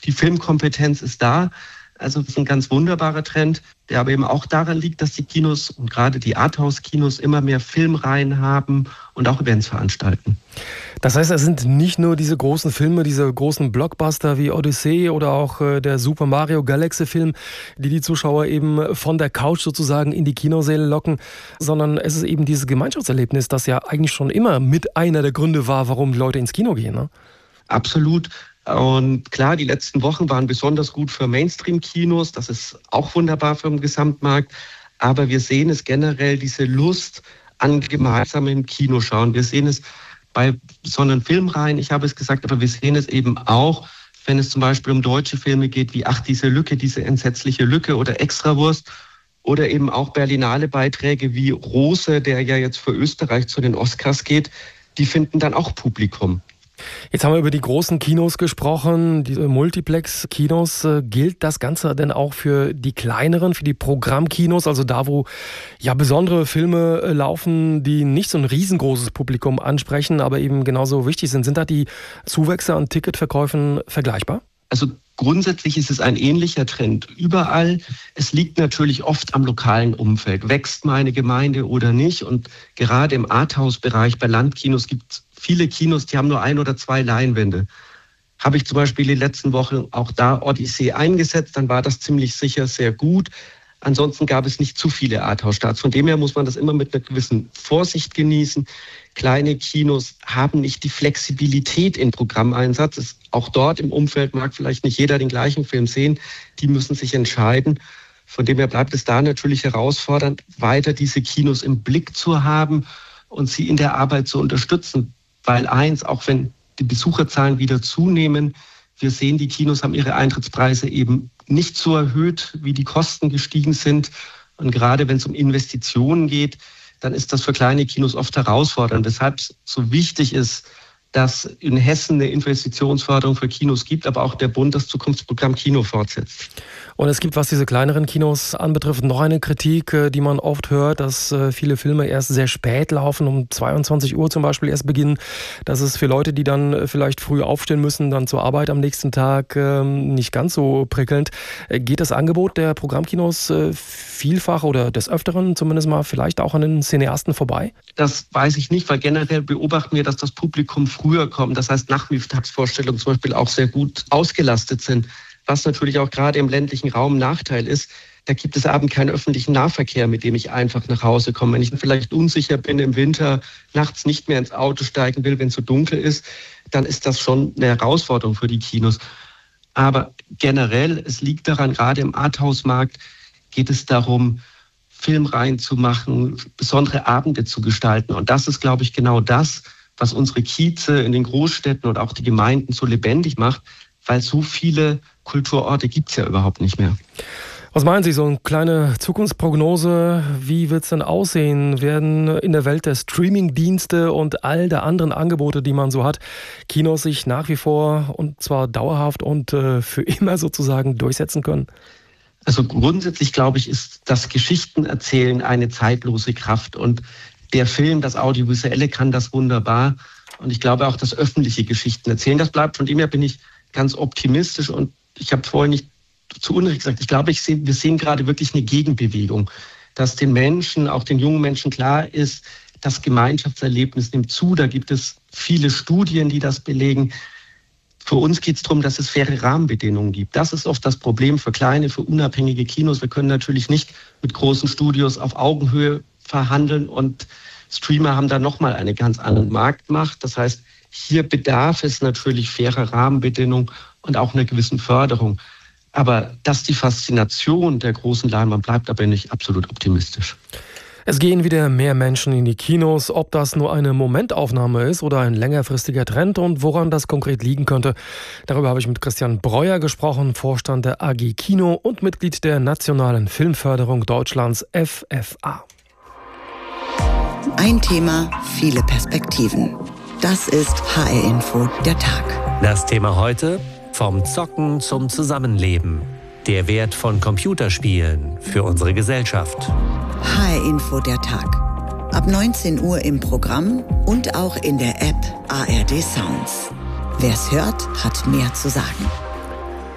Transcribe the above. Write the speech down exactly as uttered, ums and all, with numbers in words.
Die Filmkompetenz ist da. Also das ist ein ganz wunderbarer Trend, der aber eben auch daran liegt, dass die Kinos und gerade die Arthouse-Kinos immer mehr Filmreihen haben und auch Events veranstalten. Das heißt, es sind nicht nur diese großen Filme, diese großen Blockbuster wie Odyssey oder auch äh, der Super Mario Galaxy Film, die die Zuschauer eben von der Couch sozusagen in die Kinosäle locken, sondern es ist eben dieses Gemeinschaftserlebnis, das ja eigentlich schon immer mit einer der Gründe war, warum Leute ins Kino gehen, ne? Absolut. Und klar, die letzten Wochen waren besonders gut für Mainstream-Kinos. Das ist auch wunderbar für den Gesamtmarkt. Aber wir sehen es generell, diese Lust an gemeinsamen Kinoschauen. Wir sehen es bei so einen Filmreihen, ich habe es gesagt, aber wir sehen es eben auch, wenn es zum Beispiel um deutsche Filme geht, wie Ach, diese Lücke, diese entsetzliche Lücke oder Extrawurst. Oder eben auch Berlinale-Beiträge wie Rose, der ja jetzt für Österreich zu den Oscars geht. Die finden dann auch Publikum. Jetzt haben wir über die großen Kinos gesprochen, die Multiplex-Kinos. Gilt das Ganze denn auch für die kleineren, für die Programmkinos, also da, wo ja besondere Filme laufen, die nicht so ein riesengroßes Publikum ansprechen, aber eben genauso wichtig sind? Sind da die Zuwächse an Ticketverkäufen vergleichbar? Also grundsätzlich ist es ein ähnlicher Trend überall. Es liegt natürlich oft am lokalen Umfeld. Wächst meine Gemeinde oder nicht? Und gerade im Arthouse-Bereich bei Landkinos gibt es viele Kinos, die haben nur ein oder zwei Leinwände. Habe ich zum Beispiel die letzten Wochen auch da Odyssey eingesetzt, dann war das ziemlich sicher sehr gut. Ansonsten gab es nicht zu viele Arthouse-Starts. Von dem her muss man das immer mit einer gewissen Vorsicht genießen. Kleine Kinos haben nicht die Flexibilität in Programmeinsatz. Es, auch dort im Umfeld mag vielleicht nicht jeder den gleichen Film sehen. Die müssen sich entscheiden. Von dem her bleibt es da natürlich herausfordernd, weiter diese Kinos im Blick zu haben und sie in der Arbeit zu unterstützen. Weil eins, auch wenn die Besucherzahlen wieder zunehmen, wir sehen, die Kinos haben ihre Eintrittspreise eben nicht so erhöht, wie die Kosten gestiegen sind. Und gerade wenn es um Investitionen geht, dann ist das für kleine Kinos oft herausfordernd. Weshalb es so wichtig ist, dass in Hessen eine Investitionsförderung für Kinos gibt, aber auch der Bund das Zukunftsprogramm Kino fortsetzt. Und es gibt, was diese kleineren Kinos anbetrifft, noch eine Kritik, die man oft hört, dass viele Filme erst sehr spät laufen, um zweiundzwanzig Uhr zum Beispiel erst beginnen. Das ist für Leute, die dann vielleicht früh aufstehen müssen, dann zur Arbeit am nächsten Tag, nicht ganz so prickelnd. Geht das Angebot der Programmkinos vielfach oder des Öfteren zumindest mal vielleicht auch an den Cineasten vorbei? Das weiß ich nicht, weil generell beobachten wir, dass das Publikum früher kommt. Das heißt, Nachmittagsvorstellungen zum Beispiel auch sehr gut ausgelastet sind. Was natürlich auch gerade im ländlichen Raum ein Nachteil ist, da gibt es abends keinen öffentlichen Nahverkehr, mit dem ich einfach nach Hause komme. Wenn ich vielleicht unsicher bin im Winter, nachts nicht mehr ins Auto steigen will, wenn es so dunkel ist, dann ist das schon eine Herausforderung für die Kinos. Aber generell, es liegt daran, gerade im Arthouse-Markt geht es darum, Filmreihen zu machen, besondere Abende zu gestalten. Und das ist, glaube ich, genau das, was unsere Kieze in den Großstädten und auch die Gemeinden so lebendig macht, weil so viele Kulturorte gibt es ja überhaupt nicht mehr. Was meinen Sie, so eine kleine Zukunftsprognose, wie wird es denn aussehen? Werden in der Welt der Streamingdienste und all der anderen Angebote, die man so hat, Kinos sich nach wie vor und zwar dauerhaft und äh, für immer sozusagen durchsetzen können? Also grundsätzlich, glaube ich, ist das Geschichtenerzählen eine zeitlose Kraft und der Film, das Audiovisuelle kann das wunderbar und ich glaube auch das öffentliche Geschichten erzählen, das bleibt. Von dem her bin ich ganz optimistisch und ich habe vorhin nicht zu Unrecht gesagt, ich glaube, ich seh, wir sehen gerade wirklich eine Gegenbewegung, dass den Menschen, auch den jungen Menschen klar ist, das Gemeinschaftserlebnis nimmt zu, da gibt es viele Studien, die das belegen. Für uns geht es darum, dass es faire Rahmenbedingungen gibt. Das ist oft das Problem für kleine, für unabhängige Kinos. Wir können natürlich nicht mit großen Studios auf Augenhöhe verhandeln und Streamer haben da nochmal eine ganz andere Marktmacht. Das heißt, hier bedarf es natürlich fairer Rahmenbedingungen und auch einer gewissen Förderung. Aber dass die Faszination der großen Leinwand bleibt, da bin ich absolut optimistisch. Es gehen wieder mehr Menschen in die Kinos. Ob das nur eine Momentaufnahme ist oder ein längerfristiger Trend und woran das konkret liegen könnte, darüber habe ich mit Christian Breuer gesprochen, Vorstand der A G Kino und Mitglied der Nationalen Filmförderung Deutschlands F F A. Ein Thema, viele Perspektiven. Das ist H R-Info, der Tag. Das Thema heute: vom Zocken zum Zusammenleben. Der Wert von Computerspielen für unsere Gesellschaft. H R-Info, der Tag. Ab neunzehn Uhr im Programm und auch in der App A R D Sounds. Wer's hört, hat mehr zu sagen.